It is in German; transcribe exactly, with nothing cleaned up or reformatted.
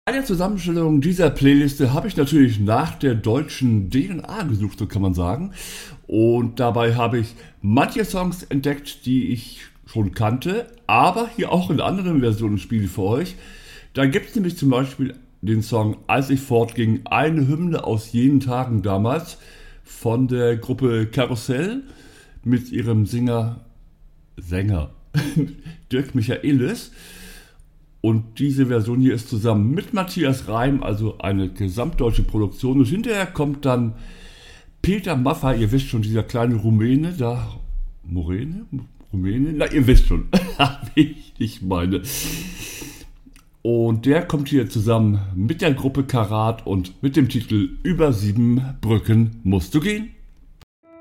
Bei der Zusammenstellung dieser Playliste habe ich natürlich nach der deutschen D N A gesucht, so kann man sagen. Und dabei habe ich manche Songs entdeckt, die ich schon kannte, aber hier auch in anderen Versionen spiele für euch. Da gibt es nämlich zum Beispiel den Song Als ich fortging, eine Hymne aus jenen Tagen damals von der Gruppe Karussell mit ihrem Singer, Sänger Dirk Michaelis. Und diese Version hier ist zusammen mit Matthias Reim, also eine gesamtdeutsche Produktion. Und hinterher kommt dann Peter Maffay, ihr wisst schon, dieser kleine Rumäne, da, Morene? Rumäne? Na, ihr wisst schon, wie ich meine. Und der kommt hier zusammen mit der Gruppe Karat und mit dem Titel Über sieben Brücken musst du gehen.